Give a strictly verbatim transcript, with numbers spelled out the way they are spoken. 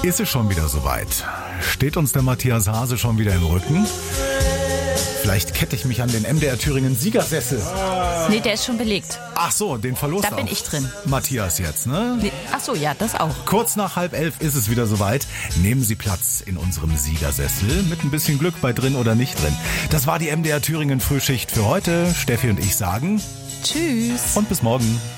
Ist es schon wieder soweit? Steht uns der Matthias Hase schon wieder im Rücken? Vielleicht kette ich mich an den M D R Thüringen Siegersessel. Nee, der ist schon belegt. Ach so, den verlost Da bin auch ich drin. Matthias jetzt, ne? Nee, ach so, ja, das auch. Kurz nach halb elf ist es wieder soweit. Nehmen Sie Platz in unserem Siegersessel. Mit ein bisschen Glück bei drin oder nicht drin. Das war die M D R Thüringen Frühschicht für heute. Steffi und ich sagen Tschüss. und bis morgen.